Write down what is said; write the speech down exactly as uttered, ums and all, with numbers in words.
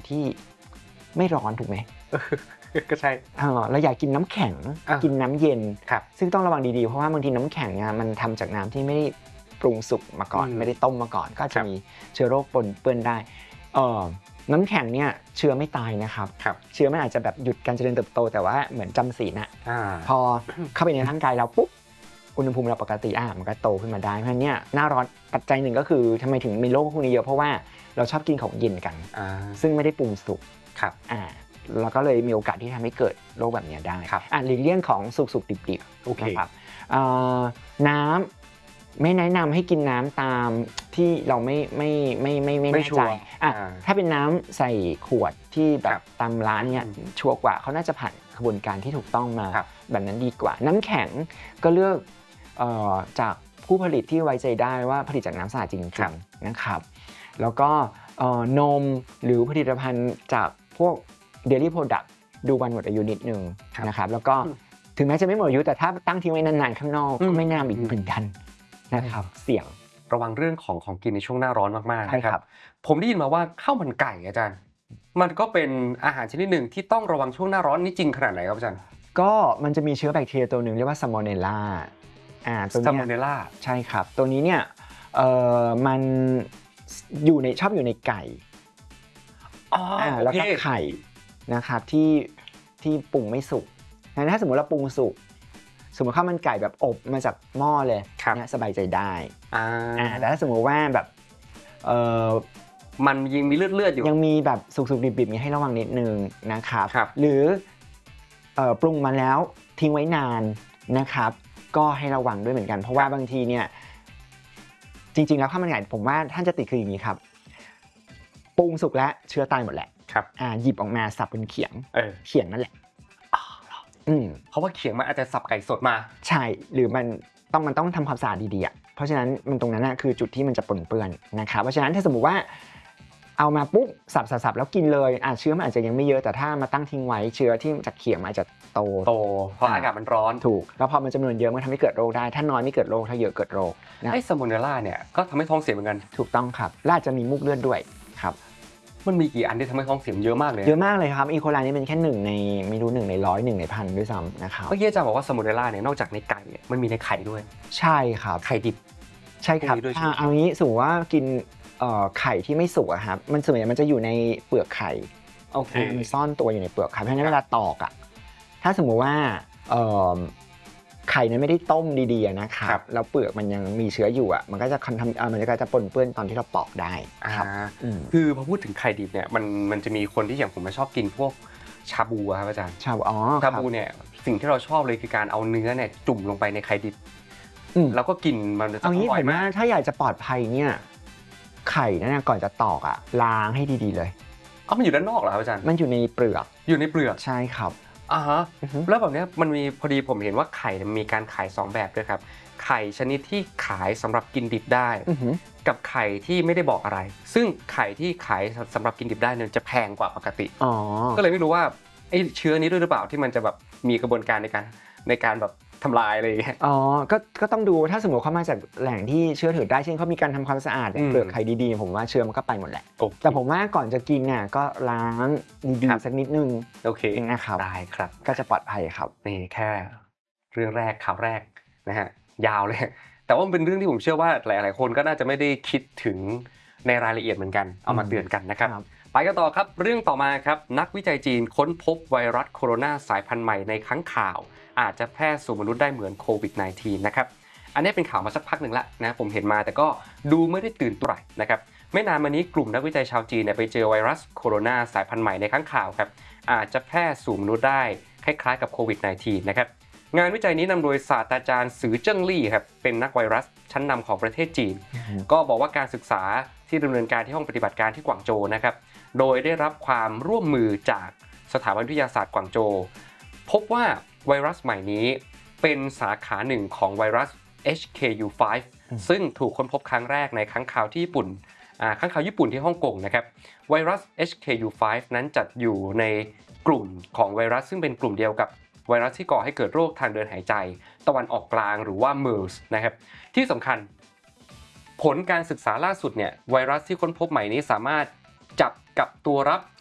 ที่ไม่ร้อนถูกไหมก็ใช่เราอยากกินน้ำแข็งกินน้ำเย็นซึ่งต้องระวังดีๆเพราะว่าบางทีน้ำแข็งเนี่ยมันทำจากน้ำที่ไม่ได้ปรุงสุกมาก่อนไม่ได้ต้มมาก่อนก็จะมีเชื้อโรคปนเปื้อนได้น้ำแข็งเนี่ยเชื้อไม่ตายนะครับเชื้อมันอาจจะแบบหยุดการเจริญเติบโตแต่ว่าเหมือนจำศีลนะพอเข้าไปในร่างกายเราปุ๊บอุณหภูมิเราปกติอ่ะมันก็โตขึ้นมาได้เพราะฉะนั้นเนี่ยหน้าร้อนปัจจัยหนึ่งก็คือทำไมถึงมีโรคพวกนี้เยอะเพราะว่าเราชอบกินของเย็นกันซึ่งไม่ได้ปรุงสุกครับอ่าแล้วก็เลยมีโอกาสที่ทำให้เกิดโรคแบบนี้ได้อ่ะหลีกเลี่ยงของสุกๆดิบๆนะครับน้ำไม่แนะนำให้กินน้ำตามที่เราไม่ไม่ไม่ไม่ไม่แน่ใจอ่ะถ้าเป็นน้ำใส่ขวดที่แบบตามร้านเนี่ยชัวร์กว่าเขาน่าจะผ่านกระบวนการที่ถูกต้องมาแบบนั้นดีกว่าน้ำแข็งก็เลือกจากผู้ผลิตที่ไว้ใจได้ว่าผลิตจากน้ำสะอาดจริงๆนะครับแล้วก็นมหรือผลิตภัณฑ์จากพวกDaily Product ดูวันหมดอายุนิดนึงนะครับแล้วก็ถึงแม้จะไม่หมดอายุแต่ถ้าตั้งทิ้งไว้นานๆข้างนอกก็ไม่น่าอีกเหมือนกันนะครับเสี่ยงระวังเรื่องของของกินในช่วงหน้าร้อนมากๆนะครับผมได้ยินมาว่าข้าวมันไก่อาจารย์มันก็เป็นอาหารชนิดหนึ่งที่ต้องระวังช่วงหน้าร้อนนี่จริงขนาดไหนครับอาจารย์ก็มันจะมีเชื้อแบคทีเรียตัวหนึ่งเรียกว่าซาโมเนลลาอ่าตัวนี้ซาโมเนลลาใช่ครับตัวนี้เนี่ยเอ่อมันอยู่ในชอบอยู่ในไก่อ๋อแล้วก็ไข่นะครับที่ที่ปรุงไม่สุกงั้นถ้าสมมติเราปรุงสุกสมมติข้าวมันไก่แบบอบมาจากหม้อเลยเนี่ยสบายใจได้อ่าแต่ถ้าสมมติว่าแบบเออมันยังมีเลือดเลือดอยู่ยังมีแบบสุกๆดิบๆนี้ให้ระวังนิดนึงนะครับหรือเอ่อปรุงมาแล้วทิ้งไว้นานนะครับก็ให้ระวังด้วยเหมือนกันเพราะว่าบางทีเนี่ยจริงๆแล้วข้าวมันไก่ผมว่าท่านจะติดคืออย่างนี้ครับปรุงสุกแล้วเชื้อตายหมดแหละครับอ่าหยิบออกมาสับบนเขียงเออเขียงนั่นแหละอืมเพราะว่าเขียงมันอาจจะสับไก่สดมาใช่หรือมันต้องมันต้องทำความสะอาดดีๆอ่ะเพราะฉะนั้นมันตรงนั้นน่ะคือจุดที่มันจะปนเปื้อนนะครับเพราะฉะนั้นถ้าสมมุติว่าเอามาปุ๊บสับๆๆแล้วกินเลยอ่ะเชื้อมันอาจจะยังไม่เยอะแต่ถ้ามาตั้งทิ้งไว้เชื้อที่จากเขียงมันอาจจะโตโตเพราะอากาศมันร้อนถูกแล้วพอมันจำนวนเยอะมันทำให้เกิดโรคได้ถ้าน้อยไม่เกิดโรคถ้าเยอะเกิดโรคไอ้ซาโมเนลลาเนี่ยก็ทำให้ท้องเสียเหมือนกันถูกต้องครับและอาจจะมีมูกเลือดด้วยครับมันมีกี่อันที่ทำให้ท้องเสียเยอะมากเลยเยอะมากเลยครับอีโคไลนี่เป็นแค่หนึ่งในไม่รู้หนึ่งในร้อยหนึ่งในพันด้วยซ้ำนะครับเมื่อกี้อาจารย์บอกว่าซาโมเนลลาเนี่ยนอกจากในไก่เนี่ยมันมีในไข่ด้วยใช่ครับไข่ดิบใช่ครับเอางี้สมมติว่ากินไข่ที่ไม่สุกอะครับมันส่วนใหญ่มันจะอยู่ในเปลือกไข่โอเคมันซ่อนตัวอยู่ในเปลือกไข่เพราะฉะนั้นเวลาตอกอะถ้าสมมุติว่าไข่นั้นไม่ได้ต้มดีๆนะครับแล้วเปลือกมันยังมีเชื้ออยู่อ่ะมันก็จะทำมันก็จะปนเปื้อนตอนที่เราปอกได้ครับคือพอพูดถึงไข่ดิบเนี่ยมันมันจะมีคนที่อย่างผมชอบกินพวกชาบูครับอาจารย์ชาบูอ๋อชาบูเนี่ยสิ่งที่เราชอบเลยคือการเอาเนื้อเนี่ยจุ่มลงไปในไข่ดิบแล้วก็กินมันจะอร่อยมากถ้าอยากจะปลอดภัยเนี่ยไข่นั่นก่อนจะตอกอ่ะล้างให้ดีๆเลยอ๋อมันอยู่ด้านนอกเหรอครับอาจารย์มันอยู่ในเปลือกอยู่ในเปลือกใช่ครับอ่าฮะแล้วแบบนี้มันมีพอดีผมเห็นว่าไข่มีการขายสองแบบด้วยครับไข่ชนิดที่ขายสำหรับกินดิบได้กับไข่ที่ไม่ได้บอกอะไรซึ่งไข่ที่ขายสำหรับกินดิบได้เนี่ยจะแพงกว่าปกติก็เลยไม่รู้ว่าไอ้เชื้อนี้ด้วยหรือเปล่าที่มันจะแบบมีกระบวนการในการในการแบบทำลายอะไรอย่างเงี้ยอ๋อก็ก็ต้องดูถ้าสมมติเขามาจากแหล่งที่เชื่อถือได้เช่นเขามีการทำความสะอาดเปลือกไข่ดีๆผมว่าเชื้อมันก็ไปหมดแหละแต่ผมว่าก่อนจะกินเนี่ยก็ล้างดีๆสักนิดนึงโอเคนะครับได้ครับก็จะปลอดภัยครับนี่แค่เรื่องแรกข่าวแรกนะฮะยาวเลยแต่ว่ามันเป็นเรื่องที่ผมเชื่อว่าหลายๆคนก็น่าจะไม่ได้คิดถึงในรายละเอียดเหมือนกันเอามาเตือนกันนะครับไปกันต่อครับเรื่องต่อมาครับนักวิจัยจีนค้นพบไวรัสโคโรนาสายพันธุ์ใหม่ในค้างคาวอาจจะแพร่สู่มนุษย์ได้เหมือนโควิด สิบเก้า นะครับอันนี้เป็นข่าวมาสักพักหนึ่งแล้วนะผมเห็นมาแต่ก็ดูไม่ได้ตื่นตัวนะครับไม่นานมานี้กลุ่มนักวิจัยชาวจีนเนี่ยไปเจอไวรัสโคโรนาสายพันธุ์ใหม่ในค้างคาวครับอาจจะแพร่สู่มนุษย์ได้คล้ายๆกับโควิด สิบเก้า นะครับงานวิจัยนี้นำโดยศาสตราจารย์ซือเจิ้งลี่ครับเป็นนักไวรัสชั้นนำของประเทศจีนก็บอกว่าการศึกษาที่ดำเนินการที่ห้องปฏิบัติการที่กวางโจวนะครับโดยได้รับความร่วมมือจากสถาบันวิทยาศาสตร์กวางโจวพบว่าไวรัสใหม่นี้เป็นสาขาหนึ่งของไวรัส เอช เค ยู ไฟว์ ซึ่งถูกค้นพบครั้งแรกในค้างคาวที่ญี่ปุ่นค้างคาวญี่ปุ่นที่ฮ่องกงนะครับไวรัส เอช เค ยู ไฟว์ นั้นจัดอยู่ในกลุ่มของไวรัสซึ่งเป็นกลุ่มเดียวกับไวรัสที่ก่อให้เกิดโรคทางเดินหายใจตะวันออกกลางหรือว่า เมอร์ส นะครับที่สำคัญผลการศึกษาล่าสุดเนี่ยไวรัสที่ค้นพบใหม่นี้สามารถจับกับตัวรับ